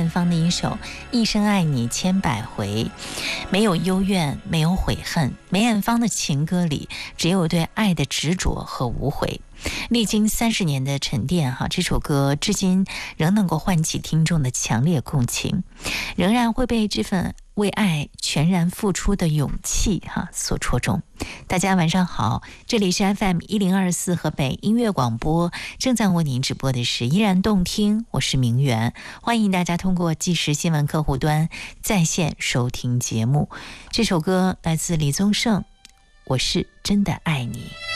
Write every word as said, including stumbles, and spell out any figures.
艳芳的一首《一生爱你千百回》，没有幽怨，没有悔恨，梅艳芳的情歌里只有对爱的执着和无悔。历经三十年的沉淀，哈，这首歌至今仍能够唤起听众的强烈共情，仍然会被这份为爱全然付出的勇气哈所戳中。大家晚上好，这里是 F M 一零二四河北音乐广播，正在为您直播的是依然动听，我是明媛，欢迎大家通过即时新闻客户端在线收听节目。这首歌来自李宗盛，我是真的爱你。